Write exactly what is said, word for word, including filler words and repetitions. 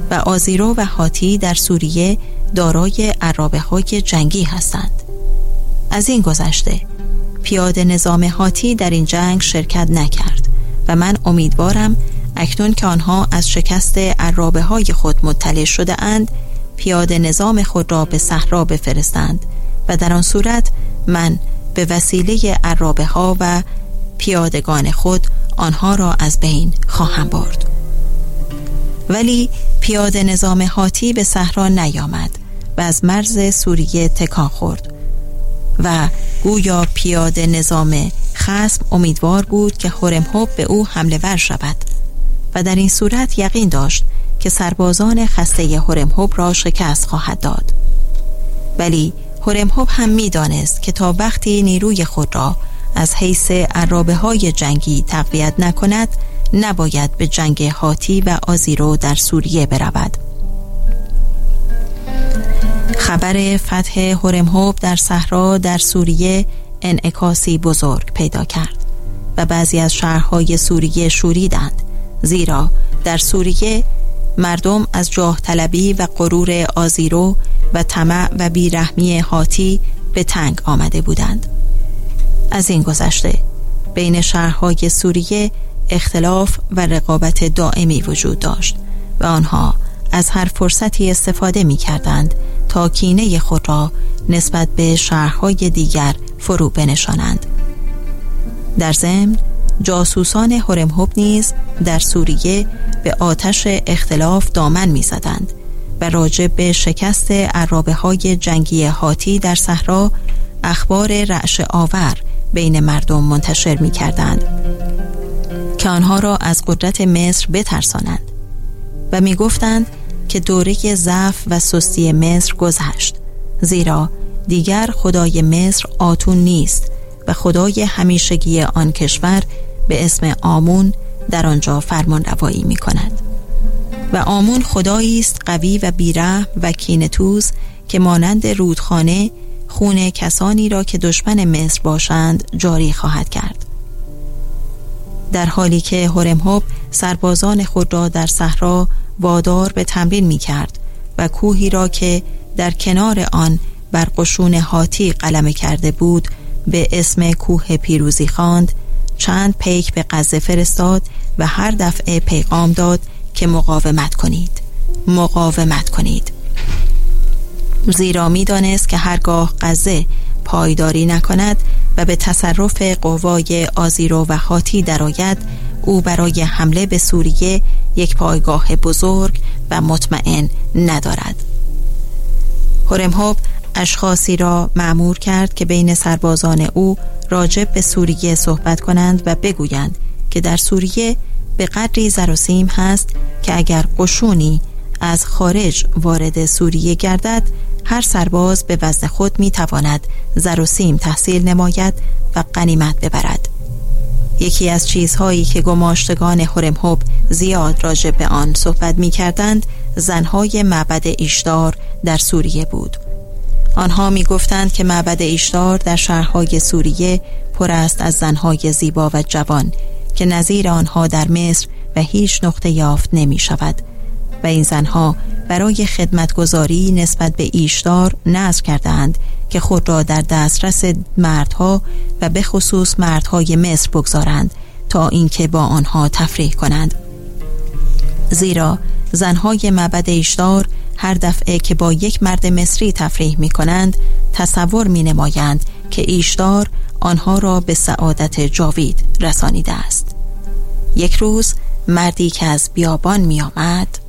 و آزیرو و هاتی در سوریه دارای عرابه‌های جنگی هستند. از این گذشته پیاده نظام هاتی در این جنگ شرکت نکرد و من امیدوارم اکنون که آنها از شکست عرابه‌های خود مطلع شده اند پیاده نظام خود را به صحرا بفرستند و در آن صورت من به وسیله عرابه‌ها و پیادگان خود آنها را از بین خواهم برد. ولی پیاده نظام هاتی به صحرا نیامد و از مرز سوریه تکان خورد و گویا پیاده نظام خصم امیدوار بود که هورمهوب به او حمله ور شود و در این صورت یقین داشت که سربازان خسته هورمهوب را شکست خواهد داد. ولی هورمهوب هم می دانست که تا وقتی نیروی خود را از حیث عرابه‌های جنگی تقویت نکند نباید به جنگ هاتی و آزیرو در سوریه برود. خبر فتح هورمهوب در صحرا در سوریه انعکاسی بزرگ پیدا کرد و بعضی از شهرهای سوریه شوریدند، زیرا در سوریه مردم از جاه طلبی و غرور آزیرو و طمع و بیرحمی هاتی به تنگ آمده بودند. از این گذشته بین شهرهای سوریه اختلاف و رقابت دائمی وجود داشت و آنها از هر فرصتی استفاده می کردند تا کینه خود را نسبت به شهرهای دیگر فرو بنشانند. در ضمن جاسوسان هورمهوب نیز در سوریه به آتش اختلاف دامن می زدند و راجع به شکست عرابه‌های جنگی هاتی در صحرا اخبار رعش آور بین مردم منتشر می کردند که آنها را از قدرت مصر بترسانند و می گفتند که دوره ضعف و سستی مصر گذشت، زیرا دیگر خدای مصر آتون نیست و خدای همیشگی آن کشور به اسم آمون در آنجا فرمان روایی می کند و آمون خدایی است قوی و بیرحم و کینه‌توز که مانند رودخانه خون کسانی را که دشمن مصر باشند جاری خواهد کرد. در حالی که هورمهوب سربازان خود را در صحرا وادار به تمرین می کرد و کوهی را که در کنار آن بر قشون هاتی قلمه کرده بود به اسم کوه پیروزی خواند، چند پیک به غزه فرستاد و هر دفعه پیغام داد که مقاومت کنید، مقاومت کنید، زیرا می دانست که هرگاه غزه پایداری نکند و به تصرف قوای آزیرو و هاتی درآید، او برای حمله به سوریه یک پایگاه بزرگ و مطمئن ندارد. هورمهوب اشخاصی را مأمور کرد که بین سربازان او راجب به سوریه صحبت کنند و بگویند که در سوریه به قدری زر و سیم هست که اگر قشونی از خارج وارد سوریه گردد، هر سرباز به وزن خود می تواند زر و سیم تحصیل نماید و غنیمت ببرد. یکی از چیزهایی که گماشتگان هورمهوب زیاد راجع به آن صحبت می کردند زنهای معبد ایشتار در سوریه بود. آنها می گفتند که معبد ایشتار در شهرهای سوریه پر است از زنهای زیبا و جوان که نظیر آنها در مصر و هیچ نقطه یافت نمی شود و این زنها برای خدمتگزاری نسبت به ایشتار نذر کردند که خود را در دسترس مردها و به خصوص مردهای مصر بگذارند تا اینکه با آنها تفریح کنند، زیرا زنهای معبد ایشتار هر دفعه که با یک مرد مصری تفریح می کنند تصور می نمایند که ایشتار آنها را به سعادت جاوید رسانیده است. یک روز مردی که از بیابان می آمد